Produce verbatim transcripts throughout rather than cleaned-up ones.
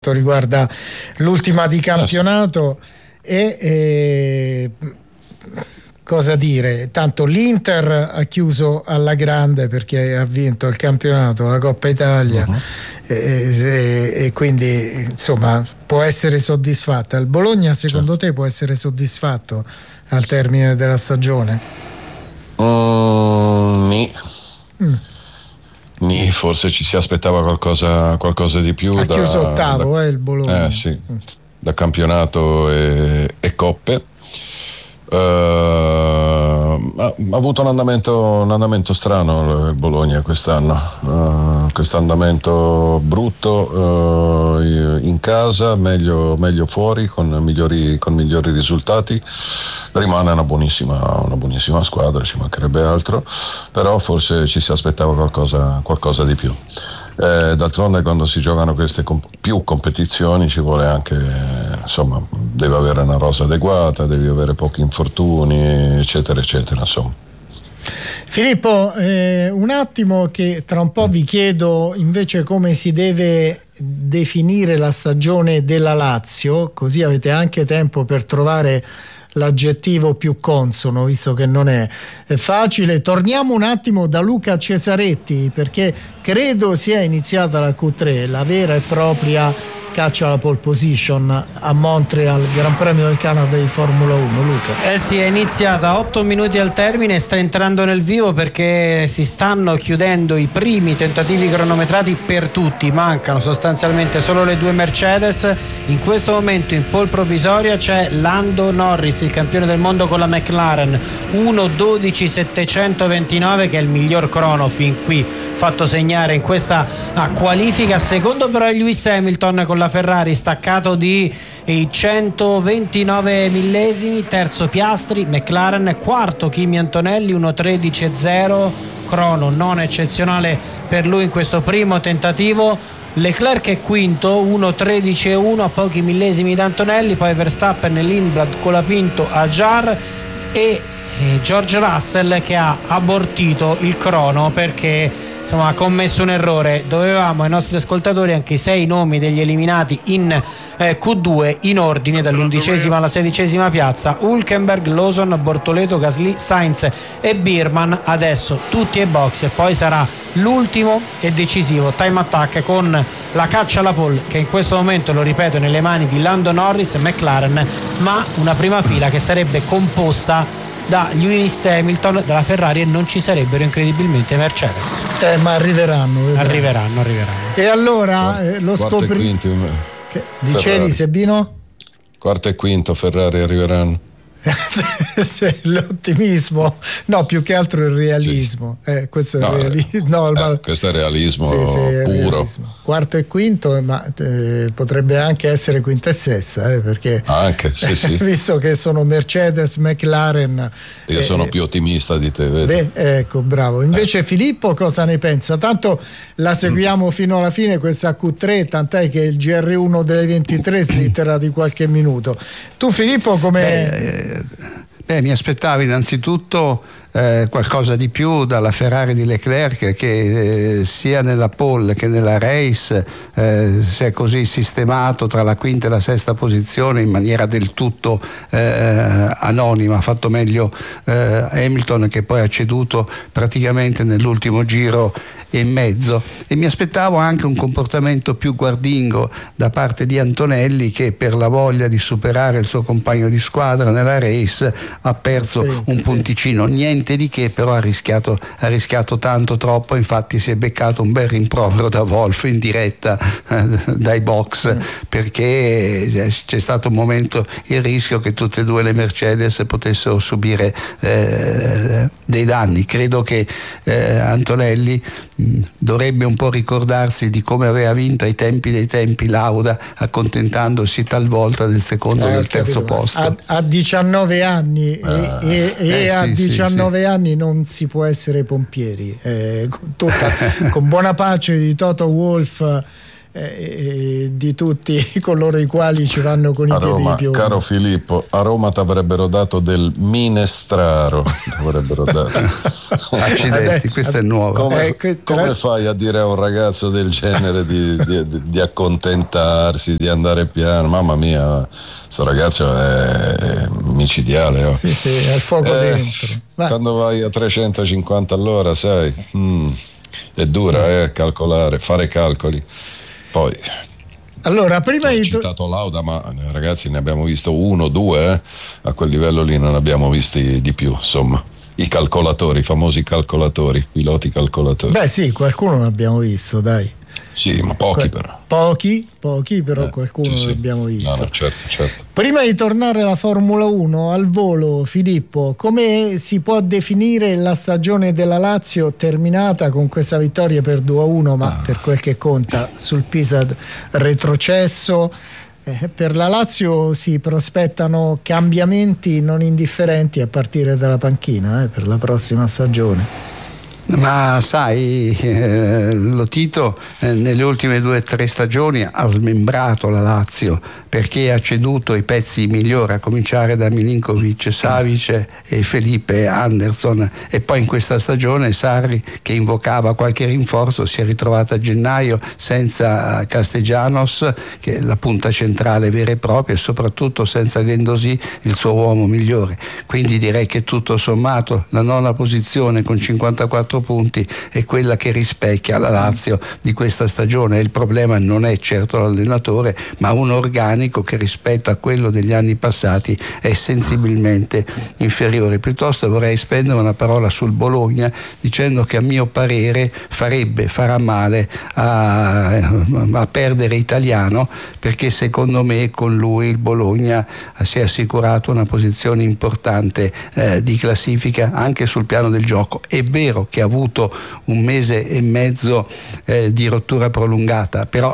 riguarda l'ultima di campionato e eh, cosa dire, tanto l'Inter ha chiuso alla grande perché ha vinto il campionato, la Coppa Italia, uh-huh. e, e, e quindi insomma può essere soddisfatta. Il Bologna secondo certo. te può essere soddisfatto al termine della stagione? Mm, ni. Mm. Ni, forse ci si aspettava qualcosa, qualcosa di più. Ha da, chiuso ottavo da, eh, il Bologna. Eh, sì, da campionato e, e coppe. Uh, ha, ha avuto un andamento, un andamento strano il Bologna quest'anno. Uh, questo andamento brutto uh, in casa, meglio, meglio fuori, con migliori, con migliori risultati. Rimane una buonissima, una buonissima squadra, ci mancherebbe altro, però forse ci si aspettava qualcosa, qualcosa di più. Eh, d'altronde quando si giocano queste comp- più competizioni ci vuole anche, insomma, deve avere una rosa adeguata, devi avere pochi infortuni, eccetera, eccetera, insomma. Filippo, eh, un attimo che tra un po' vi chiedo invece come si deve definire la stagione della Lazio, così avete anche tempo per trovare l'aggettivo più consono, visto che non è facile. Torniamo un attimo da Luca Cesaretti, perché credo sia iniziata la Q tre, la vera e propria caccia alla pole position a Montreal, Gran Premio del Canada di Formula uno. Luca. Eh sì, è iniziata otto minuti al termine, sta entrando nel vivo perché si stanno chiudendo i primi tentativi cronometrati per tutti, mancano sostanzialmente solo le due Mercedes. In questo momento in pole provvisoria c'è Lando Norris, il campione del mondo con la McLaren, uno dodici settecentoventinove, che è il miglior crono fin qui fatto segnare in questa qualifica. Secondo però è Lewis Hamilton con la Ferrari, staccato di centoventinove millesimi. Terzo Piastri, McLaren. Quarto Kimi Antonelli, uno tredici zero, crono non eccezionale per lui in questo primo tentativo. Leclerc è quinto, uno tredici uno, a pochi millesimi da Antonelli. Poi Verstappen, Lindblad, Colapinto, Ajar e, e George Russell, che ha abortito il crono perché insomma ha commesso un errore. Dovevamo ai nostri ascoltatori anche i sei nomi degli eliminati in eh, Q due in ordine dall'undicesima alla sedicesima piazza: Hülkenberg, Lawson, Bortoleto, Gasly, Sainz e Birman. Adesso tutti ai box e poi sarà l'ultimo e decisivo time attack con la caccia alla pole, che in questo momento, lo ripeto, è nelle mani di Lando Norris e McLaren, ma una prima fila che sarebbe composta da Lewis Hamilton, dalla Ferrari, e non ci sarebbero incredibilmente Mercedes. Eh, ma arriveranno, vedremo. arriveranno, arriveranno. E allora eh, lo scopri. Dicevi, Sebino? Quarto e quinto Ferrari arriveranno. L'ottimismo, no, più che altro il realismo. Sì. Eh, questo è no, il realismo. No, eh, ma... questo è realismo sì, sì, è puro. Realismo. Quarto e quinto, ma eh, potrebbe anche essere quinta e sesta, eh, perché anche, sì, sì. visto che sono Mercedes, McLaren. Io eh, sono più ottimista di te, vedi? Beh, ecco, bravo. Invece eh. Filippo cosa ne pensa? Tanto la seguiamo mm. fino alla fine questa Q tre, tant'è che il G R uno delle ventitré slitterà di qualche minuto. Tu Filippo come... Beh, Beh, mi aspettavo innanzitutto eh, qualcosa di più dalla Ferrari di Leclerc, che eh, sia nella pole che nella race eh, si è così sistemato tra la quinta e la sesta posizione in maniera del tutto eh, anonima. Ha fatto meglio eh, Hamilton, che poi ha ceduto praticamente nell'ultimo giro e mezzo, e mi aspettavo anche un comportamento più guardingo da parte di Antonelli, che per la voglia di superare il suo compagno di squadra nella race ha perso un punticino, niente di che, però ha rischiato, ha rischiato tanto, troppo. Infatti si è beccato un bel rimprovero da Wolf in diretta eh, dai box, perché c'è stato un momento il rischio che tutte e due le Mercedes potessero subire eh, dei danni. Credo che eh, Antonelli dovrebbe un po' ricordarsi di come aveva vinto ai tempi dei tempi Lauda, accontentandosi talvolta del secondo e eh, del terzo capito, posto. A, a diciannove anni ah, e, e, eh, e a sì, diciannove sì, anni sì. non si può essere pompieri, eh, con, tutta, con buona pace di Toto Wolff eh, di tutti coloro i quali ci vanno con a i piedi Roma, di piombo. caro Filippo, a Roma ti avrebbero dato del minestraro, t'avrebbero dato. Accidenti, questa è nuova. Come, Eh, que- come tra- fai a dire a un ragazzo del genere di, di, di- di accontentarsi, di andare piano? Mamma mia, sto ragazzo è, è micidiale. Oh. Sì, sì, è il fuoco Eh, dentro. Vai. Quando vai a trecentocinquanta all'ora, sai, mm, è dura eh, calcolare, fare calcoli. Poi Allora, prima ho di tu- citato Lauda, ma eh, ragazzi ne abbiamo visto uno, due, eh? A quel livello lì non abbiamo visti di più, insomma. I calcolatori, i famosi calcolatori, piloti calcolatori. Beh sì, qualcuno l'abbiamo visto, dai. Sì, ma pochi Que- però. Pochi, pochi, però Eh, qualcuno sì, sì. l'abbiamo visto. No, no, certo, certo. Prima di tornare alla Formula uno, al volo, Filippo, come si può definire la stagione della Lazio terminata con questa vittoria per due a uno, ma Ah. per quel che conta sul Pisa retrocesso? Eh, per la Lazio si prospettano cambiamenti non indifferenti a partire dalla panchina eh, per la prossima stagione. Ma sai, eh, lo Tito eh, nelle ultime due o tre stagioni ha smembrato la Lazio perché ha ceduto i pezzi migliori, a cominciare da Milinkovic, Savic e Felipe Anderson, e poi in questa stagione Sarri, che invocava qualche rinforzo, si è ritrovato a gennaio senza Castellanos, che è la punta centrale vera e propria, e soprattutto senza Guendouzi, il suo uomo migliore. Quindi direi che tutto sommato la nona posizione con cinquantaquattro punti è quella che rispecchia la Lazio di questa stagione. Il problema non è certo l'allenatore, ma un organico che rispetto a quello degli anni passati è sensibilmente inferiore. Piuttosto vorrei spendere una parola sul Bologna, dicendo che a mio parere farebbe, farà male a, a perdere Italiano, perché secondo me con lui il Bologna si è assicurato una posizione importante eh, di classifica anche sul piano del gioco. È vero che ha avuto un mese e mezzo eh, di rottura prolungata, però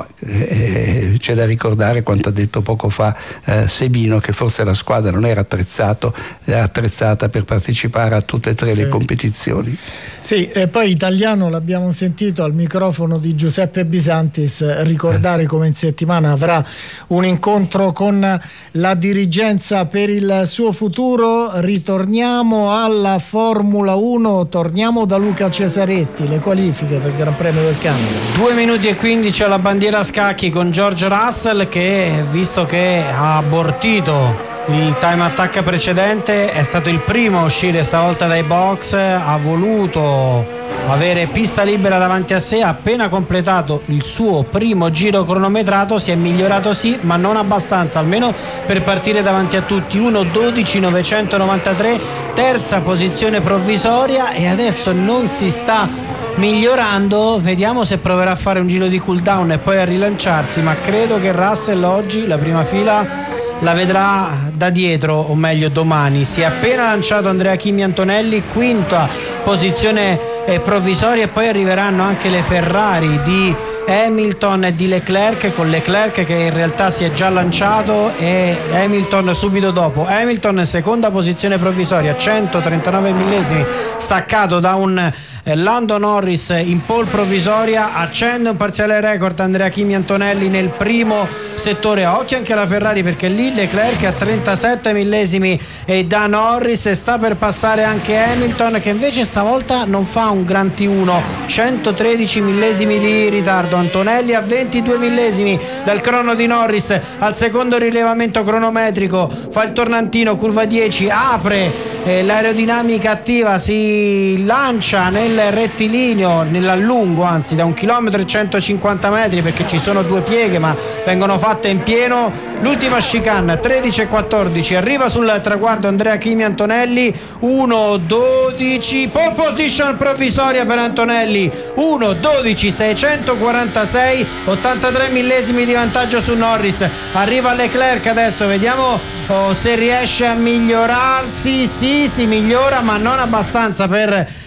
eh, c'è da ricordare quanto ha detto poco fa eh, Sebino, che forse la squadra non era attrezzata, era attrezzata per partecipare a tutte e tre sì. le competizioni. Sì, e poi Italiano l'abbiamo sentito al microfono di Giuseppe Bisantis ricordare come in settimana avrà un incontro con la dirigenza per il suo futuro. Ritorniamo alla Formula uno, torniamo da Luca Cesaretti, le qualifiche del Gran Premio del Canada. due minuti e quindici alla bandiera a scacchi con George Russell, che visto che ha abortito il time attack precedente è stato il primo a uscire stavolta dai box, ha voluto avere pista libera davanti a sé, ha appena completato il suo primo giro cronometrato, si è migliorato sì, ma non abbastanza, almeno per partire davanti a tutti. uno dodici novecentonovantatré, terza posizione provvisoria, e adesso non si sta migliorando. Vediamo se proverà a fare un giro di cool down e poi a rilanciarsi, ma credo che Russell oggi la prima fila la vedrà da dietro, o meglio domani. Si è appena lanciato Andrea Kimi Antonelli, quinta posizione eh, provvisoria, e poi arriveranno anche le Ferrari di Hamilton e di Leclerc, con Leclerc che in realtà si è già lanciato e Hamilton subito dopo. Hamilton seconda posizione provvisoria, centotrentanove millesimi, staccato da un eh, Lando Norris in pole provvisoria. Accende un parziale record Andrea Kimi Antonelli nel primo settore. Occhio anche alla Ferrari, perché lì Leclerc a trentasette millesimi e da Norris, e sta per passare anche Hamilton, che invece stavolta non fa un gran T uno, centotredici millesimi di ritardo. Antonelli a ventidue millesimi dal crono di Norris al secondo rilevamento cronometrico, fa il tornantino, curva dieci, apre eh, l'aerodinamica attiva, si lancia nel rettilineo, nell'allungo anzi da un chilometro e centocinquanta metri, perché ci sono due pieghe ma vengono fatte in pieno. L'ultima chicane tredici e quattordici, arriva sul traguardo Andrea Kimi Antonelli, uno dodici, pole position provvisoria per Antonelli, uno dodici seicentoquarantasei, ottantatré millesimi di vantaggio su Norris. Arriva Leclerc adesso, vediamo oh, se riesce a migliorarsi. Sì, si migliora ma non abbastanza per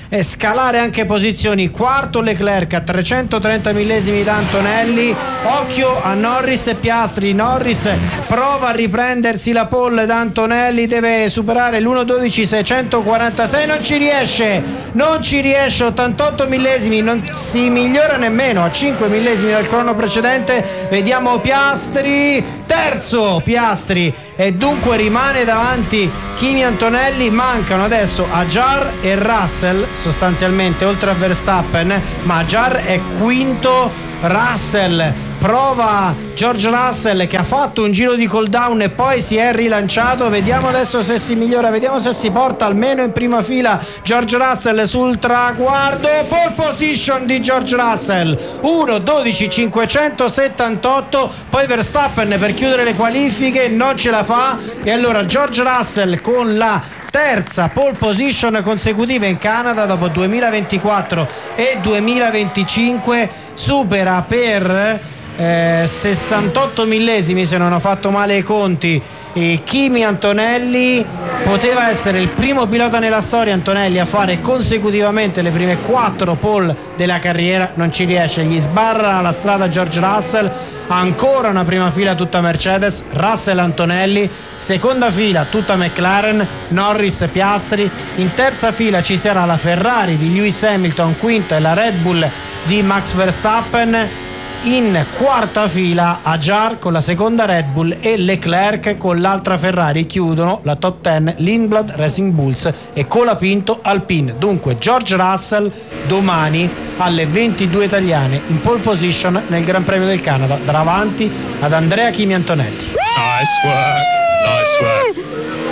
e scalare anche posizioni. Quarto Leclerc a trecentotrenta millesimi da Antonelli. Occhio a Norris e Piastri. Norris prova a riprendersi la pole da Antonelli, deve superare l'uno dodici seicentoquarantasei, non ci riesce, non ci riesce, ottantotto millesimi, non si migliora nemmeno, a cinque millesimi dal crono precedente. Vediamo Piastri, terzo Piastri, e dunque rimane davanti Kimi Antonelli. Mancano adesso Hadjar e Russell sostanzialmente, oltre a Verstappen, ma Hadjar è quinto. Russell prova, George Russell, che ha fatto un giro di cool down e poi si è rilanciato. Vediamo adesso se si migliora, vediamo se si porta almeno in prima fila George Russell sul traguardo. Pole position di George Russell, uno dodici cinquecentosettantotto. Poi Verstappen per chiudere le qualifiche non ce la fa, e allora George Russell con la terza pole position consecutiva in Canada dopo duemilaventiquattro e duemilaventicinque, supera per eh, sessantotto millesimi, se non ho fatto male i conti, e Kimi Antonelli. Poteva essere il primo pilota nella storia, Antonelli, a fare consecutivamente le prime quattro pole della carriera, non ci riesce, gli sbarra la strada George Russell. Ancora una prima fila tutta Mercedes, Russell Antonelli, seconda fila tutta McLaren, Norris Piastri, in terza fila ci sarà la Ferrari di Lewis Hamilton, quinta, e la Red Bull di Max Verstappen. In quarta fila Hadjar con la seconda Red Bull e Leclerc con l'altra Ferrari. Chiudono la top dieci Lindblad Racing Bulls e Colapinto Alpine. Dunque George Russell domani alle ventidue italiane in pole position nel Gran Premio del Canada, davanti ad Andrea Kimi Antonelli. Nice work, nice work.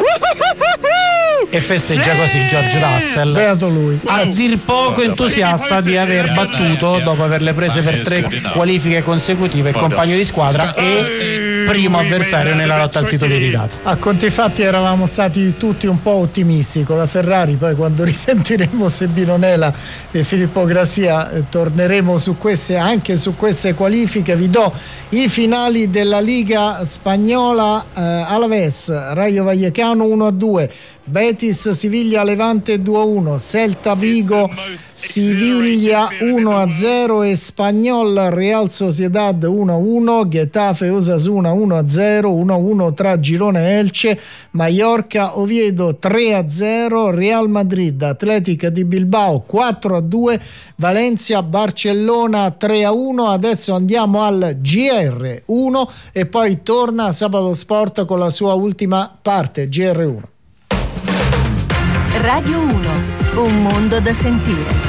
E festeggia così George Russell, beato lui, a dir poco entusiasta di aver battuto, dopo averle prese per tre qualifiche consecutive, il compagno di squadra e primo avversario nella lotta al titolo iridato. A conti fatti eravamo stati tutti un po' ottimisti con la Ferrari, poi quando risentiremo Sebino Nela e Filippo Grassia eh, torneremo su queste, anche su queste qualifiche. Vi do i finali della Liga Spagnola. eh, Alaves Rayo Vallecano uno a due, Betis Siviglia Levante due a uno, Celta Vigo Siviglia uno a zero, Espanyol Real Sociedad uno a uno, Getafe Osasuna uno a zero, uno a uno tra Girona e Elche, Mallorca Oviedo tre a zero, Real Madrid Atletica di Bilbao quattro a due, Valencia Barcellona tre a uno. Adesso andiamo al G R uno e poi torna Sabato Sport con la sua ultima parte. G R uno. Radio uno, un mondo da sentire.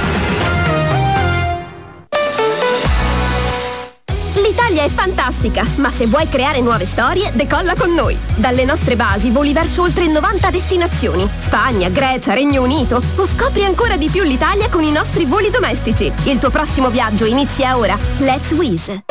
L'Italia è fantastica, ma se vuoi creare nuove storie, decolla con noi. Dalle nostre basi voli verso oltre novanta destinazioni: Spagna, Grecia, Regno Unito. O scopri ancora di più l'Italia con i nostri voli domestici. Il tuo prossimo viaggio inizia ora. Let's Wizz.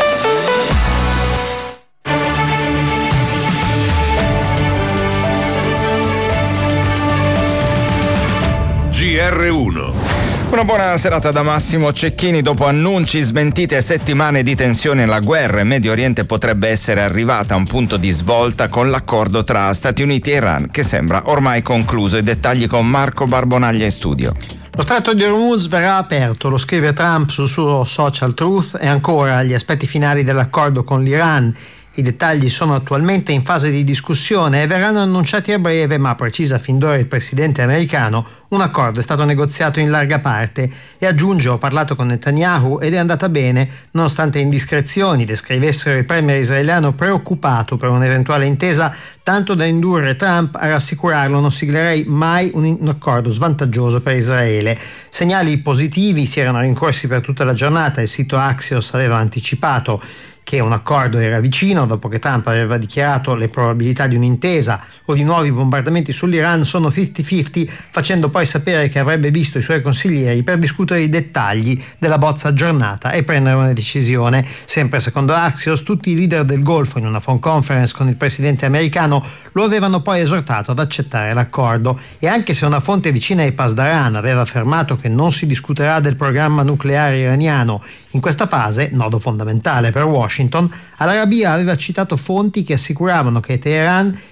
G R uno. Una buona serata da Massimo Cecchini. Dopo annunci, smentite e settimane di tensione, la guerra in Medio Oriente potrebbe essere arrivata a un punto di svolta con l'accordo tra Stati Uniti e Iran, che sembra ormai concluso. I dettagli con Marco Barbonaglia in studio. Lo stretto di Hormuz verrà aperto, lo scrive Trump sul suo social Truth, e ancora gli aspetti finali dell'accordo con l'Iran. I dettagli sono attualmente in fase di discussione e verranno annunciati a breve, ma precisa fin d'ora il presidente americano, un accordo è stato negoziato in larga parte. E aggiunge: ho parlato con Netanyahu ed è andata bene, nonostante indiscrezioni descrivessero il premier israeliano preoccupato per un'eventuale intesa, tanto da indurre Trump a rassicurarlo: non siglerei mai un accordo svantaggioso per Israele. Segnali positivi si erano rincorsi per tutta la giornata. Il sito Axios aveva anticipato che un accordo era vicino, dopo che Trump aveva dichiarato le probabilità di un'intesa o di nuovi bombardamenti sull'Iran sono cinquanta cinquanta, facendo poi sapere che avrebbe visto i suoi consiglieri per discutere i dettagli della bozza aggiornata e prendere una decisione. Sempre secondo Axios, tutti i leader del Golfo in una phone conference con il presidente americano lo avevano poi esortato ad accettare l'accordo. E anche se una fonte vicina ai Pasdaran aveva affermato che non si discuterà del programma nucleare iraniano in questa fase, nodo fondamentale per Washington, Al-Arabiya aveva citato fonti che assicuravano che Teheran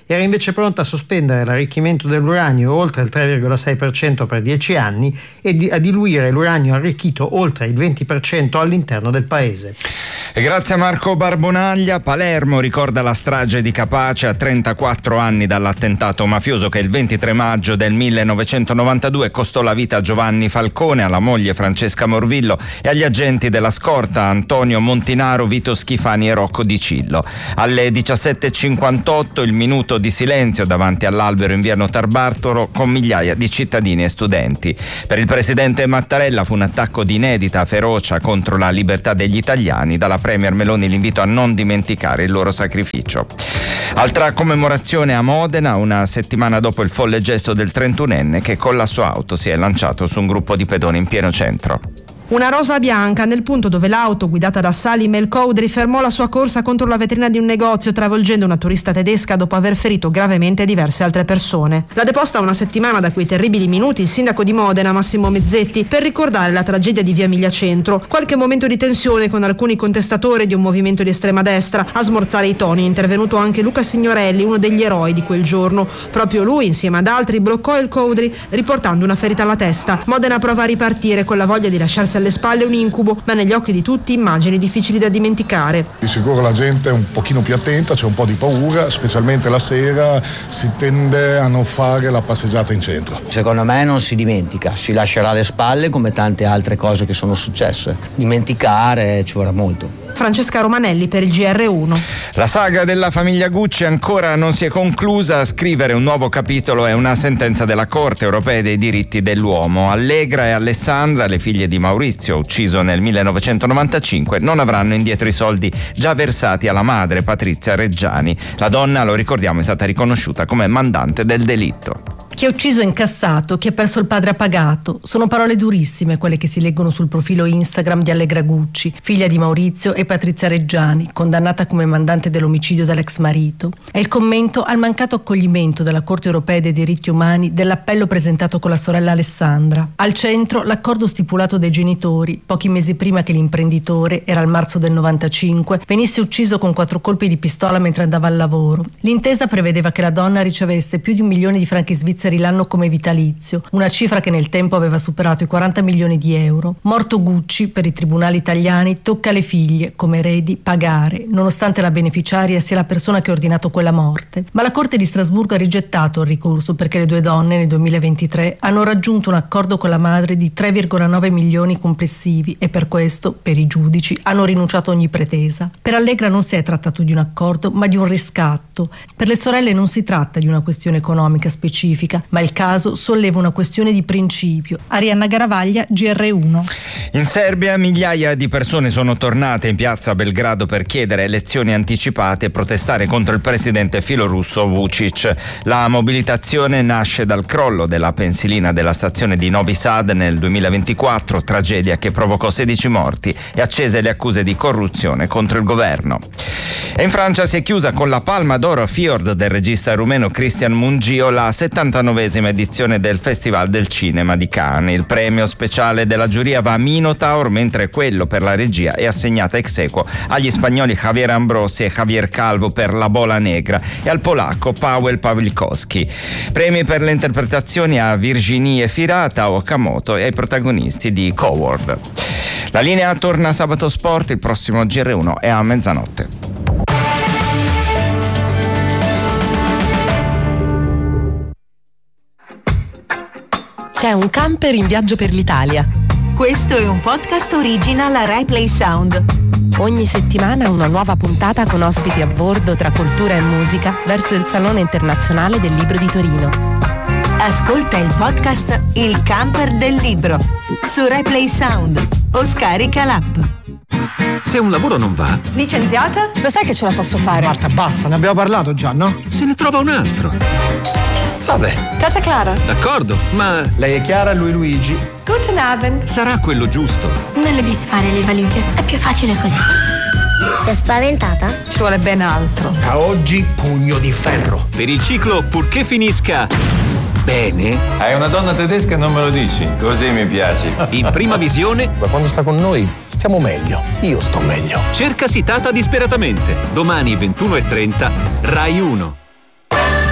era invece pronta a sospendere l'arricchimento dell'uranio oltre il tre virgola sei per cento per dieci anni e di, a diluire l'uranio arricchito oltre il venti per cento all'interno del paese. E grazie a Marco Barbonaglia, Palermo ricorda la strage di Capace a trentaquattro anni dall'attentato mafioso che il ventitré maggio del millenovecentonovantadue costò la vita a Giovanni Falcone, alla moglie Francesca Morvillo e agli agenti della scorta Antonio Montinaro, Vito Schifani e Rocco Di Cillo. Alle diciassette e cinquantotto il minuto di silenzio davanti all'albero in via Notarbartolo con migliaia di cittadini e studenti. Per il presidente Mattarella fu un attacco di inedita ferocia contro la libertà degli italiani. Dalla Premier Meloni l'invito a non dimenticare il loro sacrificio. Altra commemorazione a Modena, una settimana dopo il folle gesto del trentunenne che con la sua auto si è lanciato su un gruppo di pedoni in pieno centro. Una rosa bianca nel punto dove l'auto guidata da Salim El Koudri fermò la sua corsa contro la vetrina di un negozio, travolgendo una turista tedesca dopo aver ferito gravemente diverse altre persone. La deposta a una settimana da quei terribili minuti il sindaco di Modena Massimo Mezzetti per ricordare la tragedia di via Miglia Centro. Qualche momento di tensione con alcuni contestatori di un movimento di estrema destra. A smorzare i toni è intervenuto anche Luca Signorelli, uno degli eroi di quel giorno. Proprio lui, insieme ad altri, bloccò El Koudri riportando una ferita alla testa. Modena prova a ripartire con la voglia di lasciarsi alle spalle un incubo, ma negli occhi di tutti immagini difficili da dimenticare. Di sicuro la gente è un pochino più attenta, c'è un po' di paura, specialmente la sera si tende a non fare la passeggiata in centro. Secondo me non si dimentica, si lascerà alle spalle come tante altre cose che sono successe. Dimenticare ci vorrà molto. Francesca Romanelli per il G R uno. La saga della famiglia Gucci ancora non si è conclusa. A scrivere un nuovo capitolo è una sentenza della Corte europea dei diritti dell'uomo. Allegra e Alessandra, le figlie di Maurizio, ucciso nel millenovecentonovantacinque, non avranno indietro i soldi già versati alla madre, Patrizia Reggiani. La donna, lo ricordiamo, è stata riconosciuta come mandante del delitto. Chi ha ucciso è incassato, chi ha perso il padre ha pagato. Sono parole durissime quelle che si leggono sul profilo Instagram di Allegra Gucci, figlia di Maurizio e Patrizia Reggiani, condannata come mandante dell'omicidio dall'ex marito. È il commento al mancato accoglimento dalla Corte europea dei diritti umani dell'appello presentato con la sorella Alessandra. Al centro l'accordo stipulato dai genitori, pochi mesi prima che l'imprenditore, era il marzo del novantacinque, venisse ucciso con quattro colpi di pistola mentre andava al lavoro. L'intesa prevedeva che la donna ricevesse più di un milione di franchi svizzeri l'anno come vitalizio, una cifra che nel tempo aveva superato i quaranta milioni di euro. Morto Gucci, per i tribunali italiani tocca alle figlie, come eredi, pagare, nonostante la beneficiaria sia la persona che ha ordinato quella morte. Ma la Corte di Strasburgo ha rigettato il ricorso perché le due donne nel duemilaventitré hanno raggiunto un accordo con la madre di tre virgola nove milioni complessivi e per questo, per i giudici, hanno rinunciato a ogni pretesa. Per Allegra non si è trattato di un accordo, ma di un riscatto. Per le sorelle non si tratta di una questione economica specifica, ma il caso solleva una questione di principio. Arianna Garavaglia, G R uno. In Serbia migliaia di persone sono tornate in piazza a Belgrado per chiedere elezioni anticipate e protestare contro il presidente filorusso Vučić. La mobilitazione nasce dal crollo della pensilina della stazione di Novi Sad nel duemilaventiquattro, tragedia che provocò sedici morti e accese le accuse di corruzione contro il governo. E in Francia si è chiusa con la Palma d'Oro a Fjord del regista rumeno Cristian Mungiu la settantanovesima edizione del Festival del Cinema di Cannes. Il premio speciale della giuria va a Minotaur, mentre quello per la regia è assegnata ex aequo agli spagnoli Javier Ambrosi e Javier Calvo per La Bola Negra e al polacco Paweł Pawlikowski. Premi per le interpretazioni a Virginie Fira, Tao Okamoto e ai protagonisti di Coward. La linea torna a Sabato Sport, il prossimo G R uno è a mezzanotte. C'è un camper in viaggio per l'Italia. Questo è un podcast original RaiPlay Sound. Ogni settimana una nuova puntata con ospiti a bordo tra cultura e musica verso il Salone Internazionale del Libro di Torino. Ascolta il podcast Il Camper del Libro su RaiPlay Sound o scarica l'app. Se un lavoro non va... Licenziata? Lo sai che ce la posso fare? Marta, basta, ne abbiamo parlato già, no? Se ne trova un altro. Salve. Tata Clara. D'accordo, ma... Lei è Chiara, lui Luigi. Guten Abend. Sarà quello giusto. Non le disfare le valigie, è più facile così. Ti è spaventata? Ci vuole ben altro. Da oggi pugno di ferro. Per il ciclo purché finisca bene. Hai una donna tedesca e non me lo dici, così mi piaci. In prima visione. Ma quando sta con noi stiamo meglio. Io sto meglio. Cerca Sitata disperatamente. Domani ventuno e trenta, Rai uno.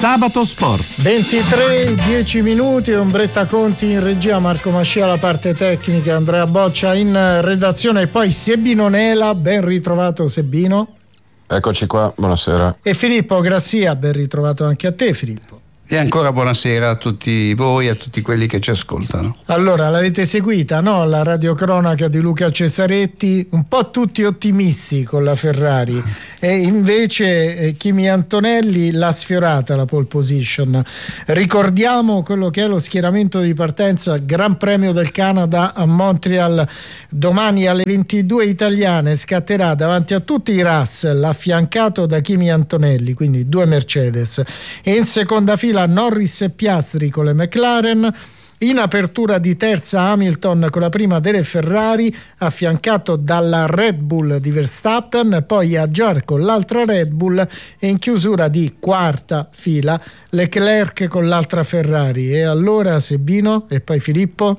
Sabato Sport. ventitré, dieci minuti, Ombretta Conti in regia, Marco Mascia alla parte tecnica, Andrea Boccia in redazione e poi Sebino Nela, ben ritrovato Sebino. Eccoci qua, buonasera. E Filippo Grassia, ben ritrovato anche a te Filippo. E ancora buonasera a tutti voi e a tutti quelli che ci ascoltano. Allora, l'avete seguita, no? La radiocronaca di Luca Cesaretti, un po' tutti ottimisti con la Ferrari e invece eh, Kimi Antonelli l'ha sfiorata la pole position. Ricordiamo quello che è lo schieramento di partenza, Gran Premio del Canada a Montreal, domani alle ventidue italiane scatterà davanti a tutti i Russell, affiancato da Kimi Antonelli, quindi due Mercedes, e in seconda fila Norris e Piastri con le McLaren, in apertura di terza Hamilton con la prima delle Ferrari affiancato dalla Red Bull di Verstappen, poi a Jar con l'altra Red Bull e in chiusura di quarta fila Leclerc con l'altra Ferrari. E allora Sebino e poi Filippo?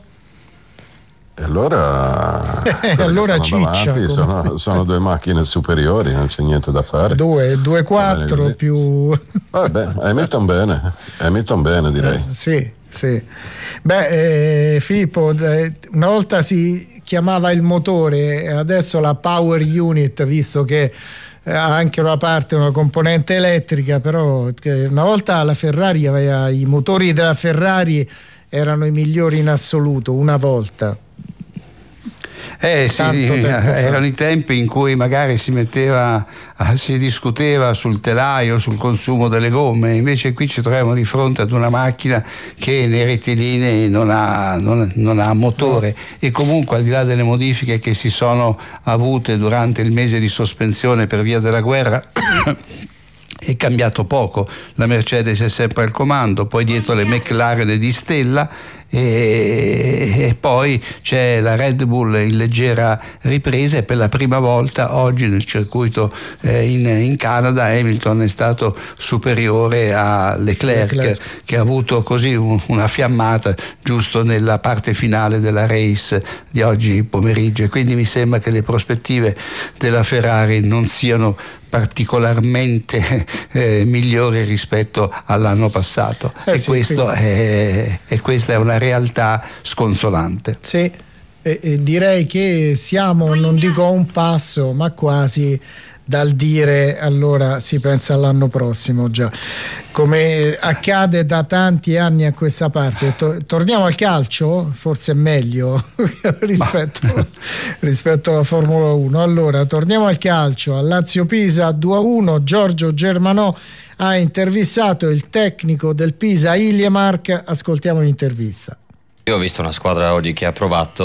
E allora, eh, allora sono ciccia, davanti, sono, sono due macchine superiori, non c'è niente da fare. Due, due quattro più. Vabbè, Hamilton bene, Hamilton bene direi. Eh, sì, sì. Beh, eh, Filippo, eh, una volta si chiamava il motore, adesso la power unit, visto che ha anche una parte, una componente elettrica, però una volta la Ferrari aveva, i motori della Ferrari erano i migliori in assoluto, una volta. Eh sì, erano i tempi in cui magari si metteva, si discuteva sul telaio, sul consumo delle gomme, invece qui ci troviamo di fronte ad una macchina che nei rettilinei non ha, non, non ha motore e comunque al di là delle modifiche che si sono avute durante il mese di sospensione per via della guerra è cambiato poco. La Mercedes è sempre al comando, poi dietro le McLaren di Stella e, e poi c'è la Red Bull in leggera ripresa e per la prima volta oggi nel circuito eh, in, in Canada Hamilton è stato superiore a Leclerc, Leclerc. che ha avuto così un, una fiammata giusto nella parte finale della race di oggi pomeriggio e quindi mi sembra che le prospettive della Ferrari non siano particolarmente eh, migliori rispetto all'anno passato eh e, sì, questo sì. È, e questa è una realtà sconsolante. Sì, e, e direi che siamo, non dico a un passo, ma quasi dal dire allora si pensa all'anno prossimo già, come accade da tanti anni a questa parte. Torniamo al calcio? Forse è meglio rispetto, rispetto alla Formula uno. Allora torniamo al calcio, al Lazio-Pisa due a uno. Giorgio Germanò ha intervistato il tecnico del Pisa Iliemark, ascoltiamo l'intervista. Io ho visto una squadra oggi che ha provato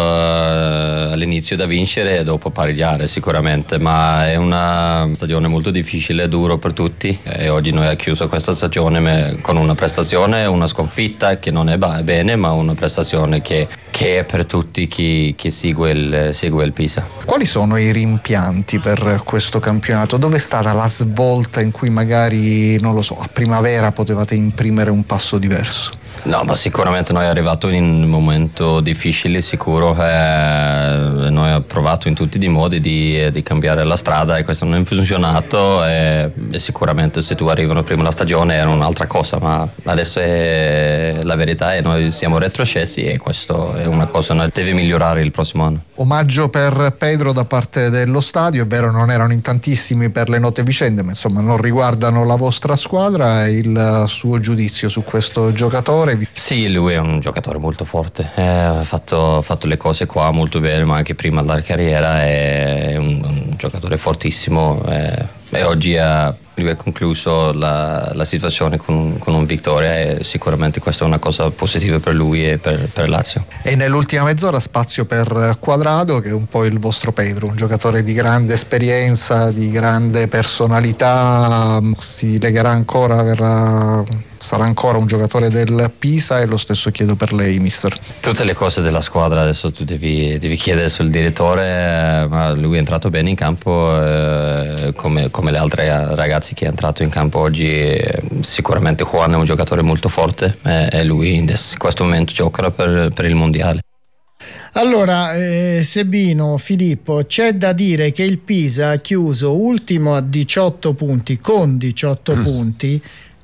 uh, all'inizio da vincere e dopo pareggiare sicuramente, ma è una stagione molto difficile, duro per tutti e oggi noi abbiamo chiuso questa stagione con una prestazione, una sconfitta che non è bene, ma una prestazione che, che è per tutti chi, chi segue, il, segue il Pisa. Quali sono i rimpianti per questo campionato? Dove è stata la svolta in cui magari, non lo so, a primavera potevate imprimere un passo diverso? No, ma sicuramente noi è arrivato in un momento difficile, sicuro, eh, noi abbiamo provato in tutti i modi di, di cambiare la strada e questo non è funzionato e, e sicuramente se tu arrivano prima la stagione era un'altra cosa, ma adesso è, la verità è noi siamo retrocessi e questo è una cosa che deve migliorare il prossimo anno. Omaggio per Pedro da parte dello stadio, è vero non erano in tantissimi per le note vicende, ma insomma non riguardano la vostra squadra, il suo giudizio su questo giocatore? Sì, lui è un giocatore molto forte, eh, ha fatto, fatto le cose qua molto bene, ma anche prima della carriera è un, un giocatore fortissimo eh, e oggi ha, lui ha concluso la, la situazione con, con un vittoria e sicuramente questa è una cosa positiva per lui e per, per Lazio. E nell'ultima mezz'ora spazio per Quadrado, che è un po' il vostro Pedro, un giocatore di grande esperienza, di grande personalità, si legherà ancora, verrà... sarà ancora un giocatore del Pisa e lo stesso chiedo per lei, mister. Tutte le cose della squadra adesso tu devi, devi chiedere sul direttore, eh, ma lui è entrato bene in campo eh, come, come le altre ragazzi che è entrato in campo oggi. Eh, sicuramente Juan è un giocatore molto forte eh, e lui in questo momento giocherà per, per il mondiale. Allora, eh, Sebino, Filippo, c'è da dire che il Pisa ha chiuso ultimo a diciotto punti, con diciotto mm. punti,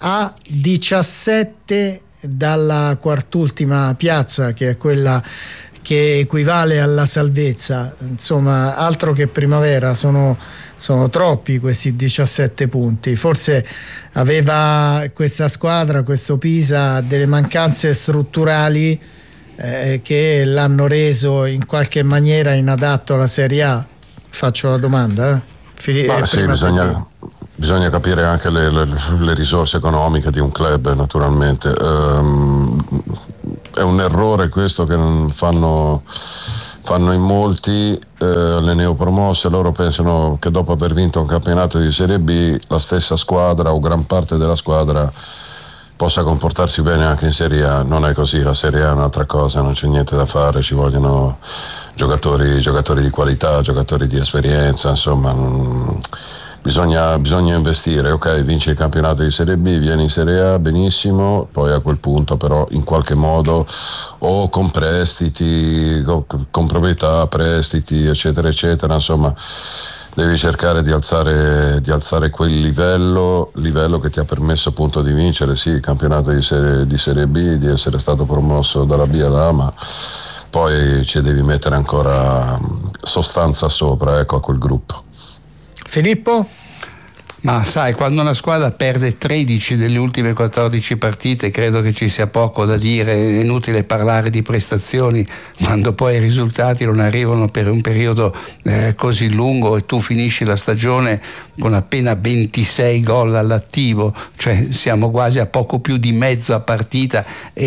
a diciassette dalla quartultima piazza, che è quella che equivale alla salvezza. Insomma, altro che primavera, sono, sono troppi questi diciassette punti. Forse aveva questa squadra, questo Pisa, delle mancanze strutturali eh, che l'hanno reso in qualche maniera inadatto alla Serie A. Faccio la domanda. Eh? Fili- Ma sì, bisogna, bisogna capire anche le, le, le risorse economiche di un club, naturalmente. Um, è un errore questo che non fanno, fanno in molti, eh, le neopromosse. Loro pensano che dopo aver vinto un campionato di Serie B la stessa squadra o gran parte della squadra possa comportarsi bene anche in Serie A. Non è così, la Serie A è un'altra cosa, non c'è niente da fare, ci vogliono giocatori, giocatori di qualità, giocatori di esperienza, insomma. Non, Bisogna, bisogna investire, ok, vinci il campionato di Serie B, vieni in Serie A, benissimo, poi a quel punto però in qualche modo o con prestiti, con proprietà, prestiti, eccetera, eccetera, insomma, devi cercare di alzare, di alzare quel livello, livello che ti ha permesso appunto di vincere, sì, il campionato di Serie, di Serie B, di essere stato promosso dalla B alla A, ma poi ci devi mettere ancora sostanza sopra, ecco, a quel gruppo. Filippo? Ma sai, quando una squadra perde tredici delle ultime quattordici partite, credo che ci sia poco da dire. È inutile parlare di prestazioni quando poi i risultati non arrivano per un periodo eh, così lungo e tu finisci la stagione con appena ventisei gol all'attivo, cioè siamo quasi a poco più di mezzo a partita,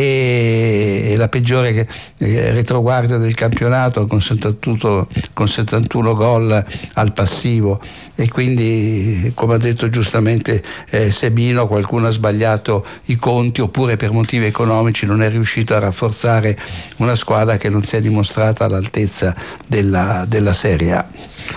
e, e la peggiore eh, retroguardia del campionato con settantuno, con settantuno gol al passivo. E quindi, come ha detto giustamente eh, Sebino, qualcuno ha sbagliato i conti, oppure per motivi economici non è riuscito a rafforzare una squadra che non si è dimostrata all'altezza della, della Serie A.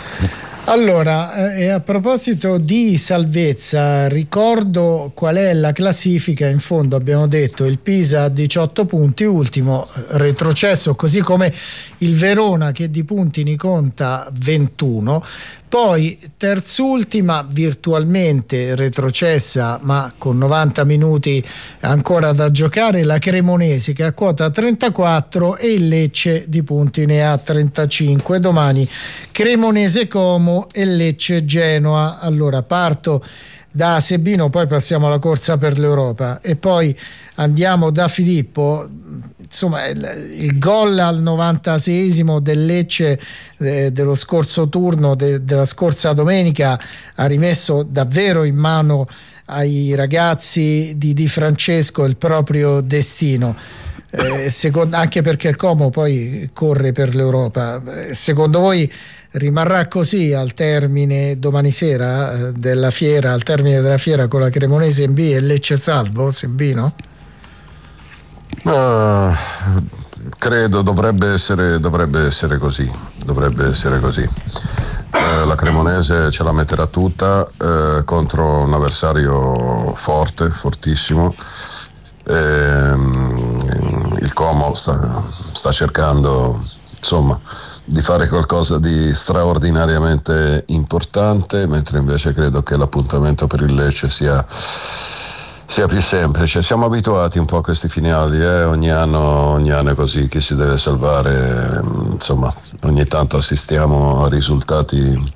Allora, eh, a proposito di salvezza, ricordo qual è la classifica. In fondo abbiamo detto il Pisa a diciotto punti, ultimo, retrocesso, così come il Verona che di punti ne conta ventuno. Poi terzultima, virtualmente retrocessa ma con novanta minuti ancora da giocare, la Cremonese che ha quota trentaquattro e il Lecce di punti ne ha trentacinque. Domani Cremonese Como e Lecce Genoa. Allora parto da Sebino, poi passiamo alla corsa per l'Europa e poi andiamo da Filippo. Insomma, il, il gol al novantaseiesimo del Lecce eh, dello scorso turno, de, della scorsa domenica, ha rimesso davvero in mano ai ragazzi di Di Francesco il proprio destino. Eh, secondo, anche perché il Como poi corre per l'Europa. Eh, secondo voi rimarrà così al termine domani sera eh, della fiera, al termine della fiera, con la Cremonese in B e Lecce salvo, Sebino? Uh, credo dovrebbe essere, dovrebbe essere così, dovrebbe essere così. Uh, la Cremonese ce la metterà tutta uh, contro un avversario forte, fortissimo. Uh, il Como sta, sta cercando, insomma, di fare qualcosa di straordinariamente importante, mentre invece credo che l'appuntamento per il Lecce sia sia più semplice. Siamo abituati un po' a questi finali, eh? ogni anno ogni anno è così, chi si deve salvare, insomma, ogni tanto assistiamo a risultati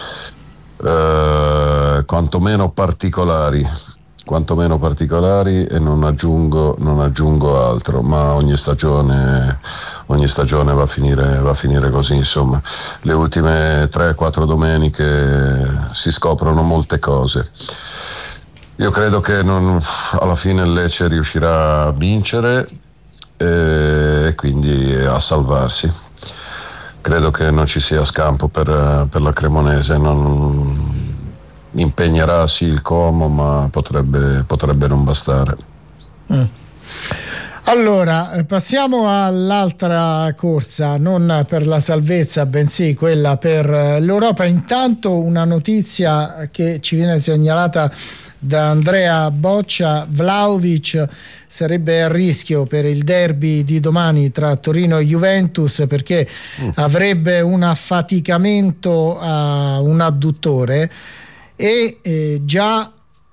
eh, quantomeno particolari quantomeno particolari e non aggiungo, non aggiungo altro, ma ogni stagione ogni stagione va a finire, va a finire così, insomma. Le ultime tre quattro domeniche si scoprono molte cose. Io credo che non, alla fine il Lecce riuscirà a vincere e quindi a salvarsi. Credo che non ci sia scampo per, per la Cremonese, non impegnerà sì il Como, ma potrebbe, potrebbe non bastare. Mm. Allora, passiamo all'altra corsa, non per la salvezza, bensì quella per l'Europa. Intanto una notizia che ci viene segnalata da Andrea Boccia: Vlahovic sarebbe a rischio per il derby di domani tra Torino e Juventus perché mm. avrebbe un affaticamento a un adduttore e eh, già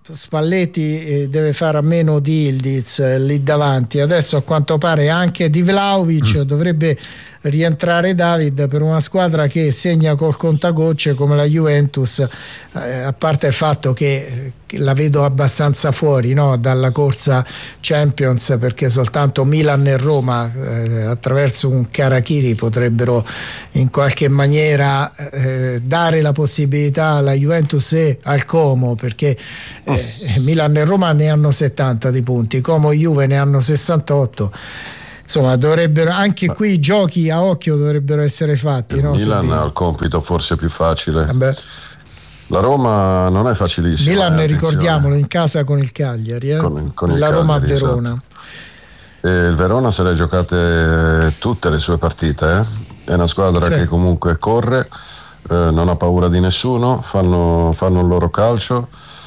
Spalletti eh, deve fare a meno di Ildiz eh, lì davanti. Adesso a quanto pare anche di Vlahovic mm. dovrebbe rientrare David per una squadra che segna col contagocce come la Juventus, eh, a parte il fatto che, che la vedo abbastanza fuori, no, dalla corsa Champions, perché soltanto Milan e Roma eh, attraverso un Karachiri potrebbero in qualche maniera eh, dare la possibilità alla Juventus e al Como, perché eh, Milan e Roma ne hanno settanta di punti, Como e Juve ne hanno sessantotto. Insomma, dovrebbero anche qui i giochi a occhio dovrebbero essere fatti. Il no? Milan ha il compito forse più facile. Vabbè. La Roma non è facilissima. Milan, eh, ricordiamolo, in casa con il Cagliari, eh? con, con il la Cagliari, Roma a Verona. Esatto. E il Verona se le ha giocate tutte le sue partite. Eh? È una squadra sì. che comunque corre, eh, non ha paura di nessuno, fanno, fanno il loro calcio.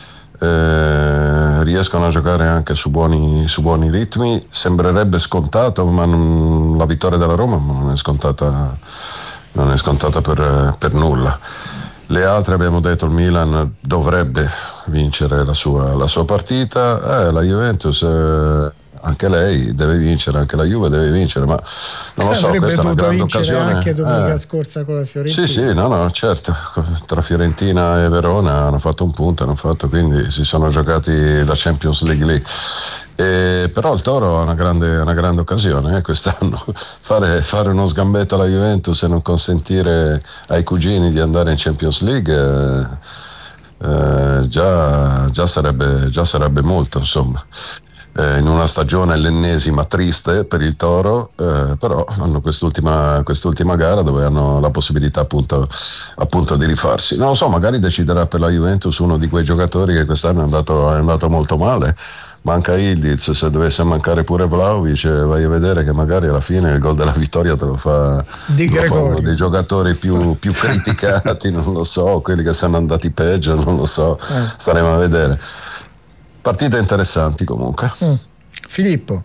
Eh, riescono a giocare anche su buoni, su buoni ritmi. Sembrerebbe scontato, ma non, la vittoria della Roma non è scontata, non è scontata per, per nulla. Le altre, abbiamo detto, il Milan dovrebbe vincere la sua, la sua partita, eh, la Juventus eh, anche lei deve vincere, anche la Juve deve vincere, ma non lo so, questa è una grande occasione. Anche domenica eh. scorsa con la Fiorentina. Sì, sì, no, no, certo. Tra Fiorentina e Verona hanno fatto un punto, hanno fatto, quindi si sono giocati la Champions League lì. E, però il Toro ha una grande, una grande occasione eh, quest'anno. Fare, fare uno sgambetto alla Juventus e non consentire ai cugini di andare in Champions League. Eh, eh, già, già, sarebbe, già sarebbe molto, insomma. Eh, in una stagione l'ennesima triste per il Toro, eh, però hanno quest'ultima, quest'ultima gara dove hanno la possibilità appunto, appunto di rifarsi. Non lo so, magari deciderà per la Juventus uno di quei giocatori che quest'anno è andato, è andato molto male. Manca Ildiz, se dovesse mancare pure Vlahovic, vai a vedere che magari alla fine il gol della vittoria te lo fa, di lo fa uno dei giocatori più, più criticati, non lo so, quelli che sono andati peggio, non lo so, eh. staremo a vedere. Partite interessanti comunque. Mm. Filippo.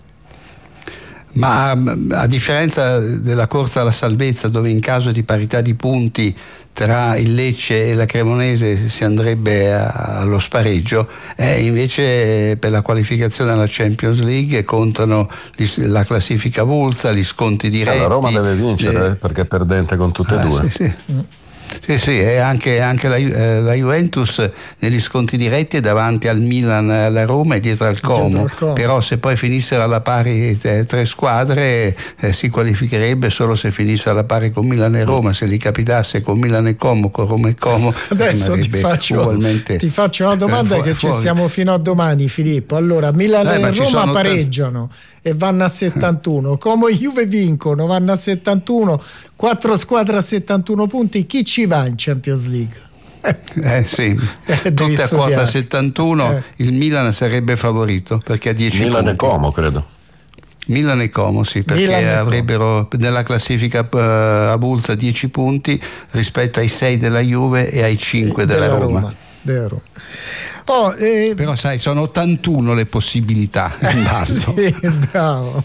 Ma a differenza della corsa alla salvezza, dove in caso di parità di punti tra il Lecce e la Cremonese si andrebbe allo spareggio, eh, invece per la qualificazione alla Champions League contano la classifica avulsa, gli sconti diretti. La Roma deve vincere eh, perché è perdente con tutte ah, e due. Sì, sì. Mm. Sì, sì, e anche, anche la, eh, la Juventus negli sconti diretti è davanti al Milan, alla Roma e dietro al Como, però se poi finissero alla pari eh, tre squadre eh, si qualificherebbe solo se finisse alla pari con Milan e Roma. Se li capitasse con Milan e Como, con Roma e Como, adesso ti faccio, ugualmente, ti faccio una domanda eh, fu- che ci fuori. Siamo fino a domani, Filippo. Allora, Milan eh, e Roma pareggiano t- e vanno a settantuno, Como e Juve vincono, vanno a settantuno, quattro squadre a settantuno punti. Chi ci va in Champions League? Eh sì, eh, tutte a quota settantuno, eh. il Milan sarebbe favorito perché ha dieci Milan punti. e Como, credo. Milan e Como, sì, perché avrebbero nella classifica uh, avulsa dieci punti rispetto ai sei della Juve e ai cinque della, della Roma. Roma. Della Roma. Oh, eh, però sai, sono ottantuno le possibilità in basso. Sì, bravo.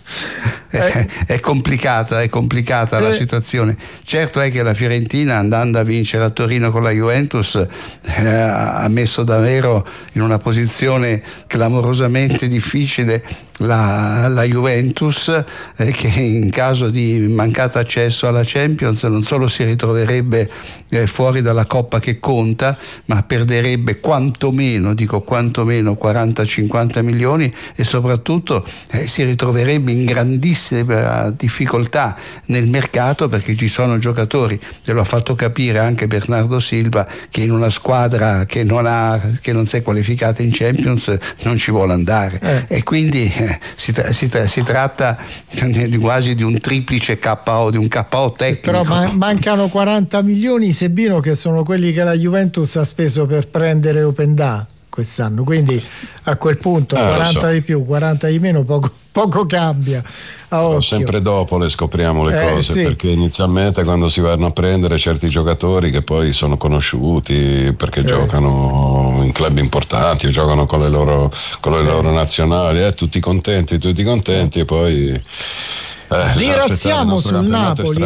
È, è complicata, è complicata la situazione. Certo è che la Fiorentina, andando a vincere a Torino con la Juventus, eh, ha messo davvero in una posizione clamorosamente difficile la, la Juventus, eh, che in caso di mancato accesso alla Champions non solo si ritroverebbe eh, fuori dalla Coppa che conta, ma perderebbe quantomeno, dico quantomeno quaranta cinquanta milioni e soprattutto eh, si ritroverebbe in grandissima difficoltà nel mercato, perché ci sono giocatori, te lo ha fatto capire anche Bernardo Silva, che in una squadra che non ha che non si è qualificata in Champions non ci vuole andare, eh. e quindi eh, si, tra, si, tra, si tratta di quasi di un triplice K O, di un K O tecnico. Però man- mancano quaranta milioni, Sebino, che sono quelli che la Juventus ha speso per prendere Openda quest'anno, quindi a quel punto eh, quaranta so. di più, quaranta di meno, poco, poco cambia. A sempre dopo le scopriamo le eh, cose, sì. perché inizialmente quando si vanno a prendere certi giocatori che poi sono conosciuti perché eh. giocano in club importanti o giocano con le loro, con sì. le loro nazionali, eh, tutti contenti, tutti contenti, e poi eh, dirazziamo sul Napoli.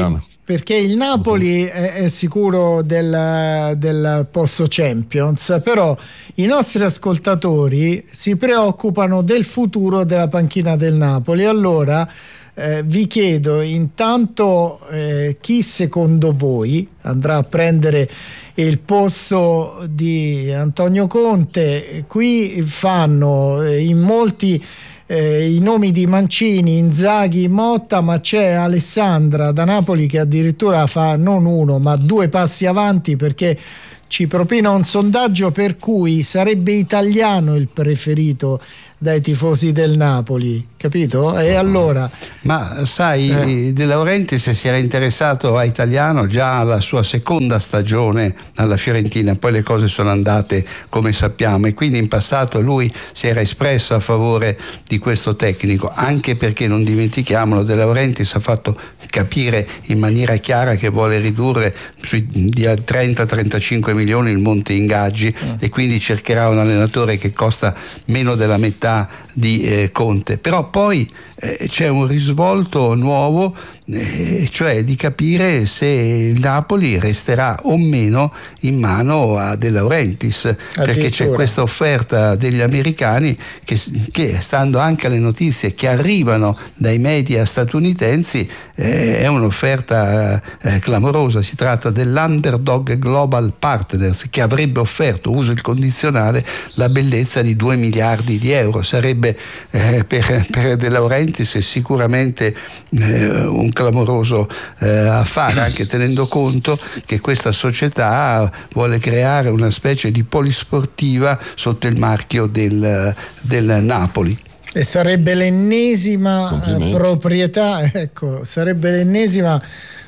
perché il Napoli è, è sicuro del, del posto Champions, però i nostri ascoltatori si preoccupano del futuro della panchina del Napoli. Allora eh, vi chiedo intanto eh, chi secondo voi andrà a prendere il posto di Antonio Conte. Qui fanno eh, in molti Eh, i nomi di Mancini, Inzaghi, Motta, ma c'è Alessandra da Napoli che addirittura fa non uno ma due passi avanti, perché ci propina un sondaggio per cui sarebbe Italiano il preferito dai tifosi del Napoli, capito? E allora ma sai, eh. De Laurentiis si era interessato a Italiano già alla sua seconda stagione alla Fiorentina, poi le cose sono andate come sappiamo, e quindi in passato lui si era espresso a favore di questo tecnico, anche perché, non dimentichiamolo, De Laurentiis ha fatto capire in maniera chiara che vuole ridurre sui trenta trentacinque milioni il monte ingaggi, eh. e quindi cercherà un allenatore che costa meno della metà di eh, Conte. Però poi eh, c'è un risvolto nuovo, eh, cioè di capire se il Napoli resterà o meno in mano a De Laurentiis, perché c'è questa offerta degli americani che, che stando anche alle notizie che arrivano dai media statunitensi, eh, è un'offerta eh, clamorosa. Si tratta dell'Underdog Global Partners, che avrebbe offerto, uso il condizionale, la bellezza di due miliardi di euro. Sarebbe eh, per, per De Laurentiis sicuramente eh, un clamoroso eh, affare, anche tenendo conto che questa società vuole creare una specie di polisportiva sotto il marchio del, del Napoli. E sarebbe l'ennesima proprietà, ecco, sarebbe l'ennesima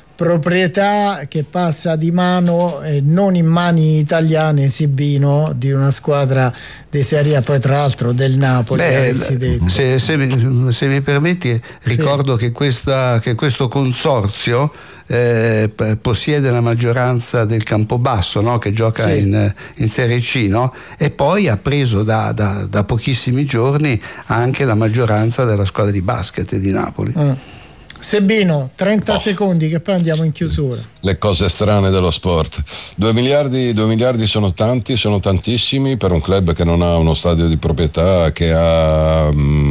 proprietà che passa di mano, eh, non in mani italiane, Sibino, di una squadra di Serie A, poi tra l'altro del Napoli. Beh, se, se, mi, se mi permetti, ricordo sì. che, questa, che questo consorzio eh, possiede la maggioranza del Campobasso, no? Che gioca sì. in, in Serie C, no? E poi ha preso da, da, da pochissimi giorni anche la maggioranza della squadra di basket di Napoli. Mm. Sebino, trenta oh. secondi che poi andiamo in chiusura. Le cose strane dello sport. Due miliardi, due miliardi sono tanti, sono tantissimi per un club che non ha uno stadio di proprietà, che ha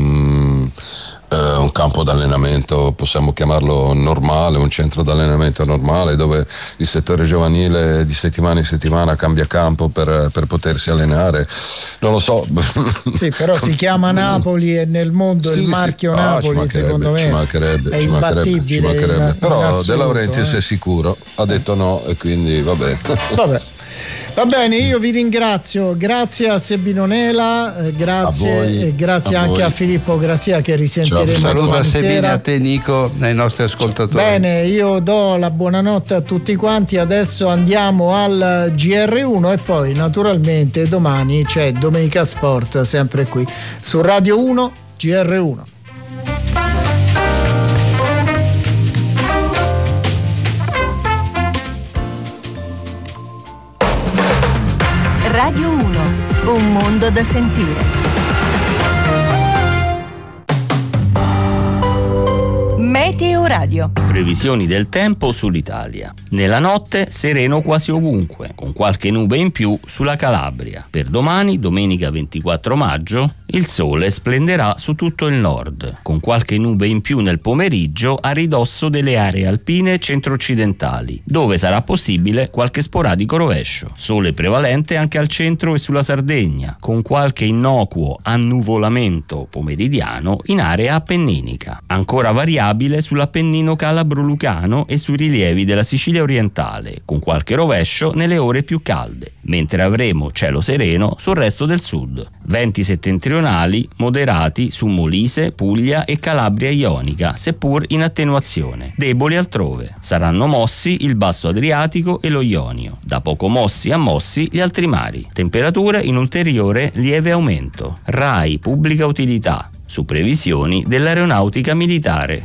um, eh, un campo d'allenamento, possiamo chiamarlo normale, un centro d'allenamento normale, dove il settore giovanile di settimana in settimana cambia campo per, per potersi allenare. Non lo so. Sì, però si chiama Napoli e nel mondo sì, il marchio sì. Napoli ah, secondo me ci mancherebbe, è ci mancherebbe, ci mancherebbe. In, però in assoluto, De Laurentiis eh. è sicuro, ha detto no e quindi va bene. Vabbè. Va bene, io vi ringrazio, grazie a Sebino Nela, eh, grazie, a voi, e grazie a anche voi. a Filippo Grazia, che risentiremo. Saluto a Sebino, sera. a te Nico, ai nostri ascoltatori. Bene, io do la buonanotte a tutti quanti, adesso andiamo al G R uno e poi naturalmente domani c'è Domenica Sport, sempre qui su Radio uno G R uno. Radio uno, un mondo da sentire. Meteo Radio. Previsioni del tempo sull'Italia. Nella notte sereno quasi ovunque, con qualche nube in più sulla Calabria. Per domani, domenica ventiquattro maggio, il sole splenderà su tutto il nord, con qualche nube in più nel pomeriggio a ridosso delle aree alpine centro-occidentali, dove sarà possibile qualche sporadico rovescio. Sole prevalente anche al centro e sulla Sardegna, con qualche innocuo annuvolamento pomeridiano in area appenninica. Ancora variabile sull'Appennino calabro-lucano e sui rilievi della Sicilia orientale, con qualche rovescio nelle ore più calde, mentre avremo cielo sereno sul resto del sud. Venti settentrionali moderati su Molise, Puglia e Calabria ionica, seppur in attenuazione, deboli altrove. Saranno mossi il basso Adriatico e lo Ionio, da poco mossi a mossi gli altri mari. Temperature in ulteriore lieve aumento. RAI Pubblica Utilità, su previsioni dell'aeronautica militare.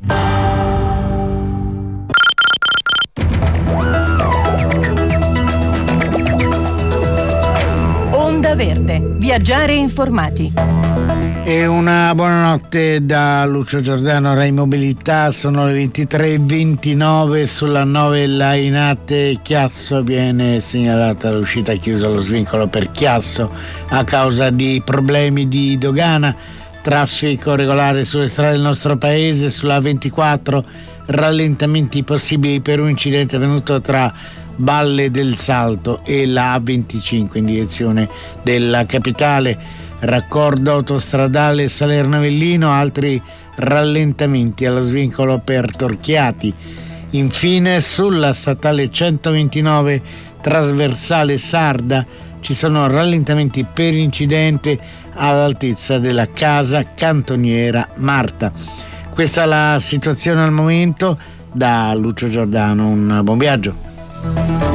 Onda Verde. Viaggiare informati. E una buonanotte da Lucio Giordano, Rai Mobilità. Sono le ventitré e ventinove. Sulla nove Lainate Chiasso viene segnalata l'uscita chiusa lo svincolo per Chiasso a causa di problemi di dogana. Traffico regolare sulle strade del nostro paese. Sulla ventiquattro rallentamenti possibili per un incidente avvenuto tra Valle del Salto e la A venticinque in direzione della capitale. Raccordo autostradale Salerno-Avellino, altri rallentamenti allo svincolo per Torchiati. Infine sulla statale centoventinove trasversale Sarda ci sono rallentamenti per incidente all'altezza della casa cantoniera Marta. Questa è la situazione al momento. Da Lucio Giordano un buon viaggio.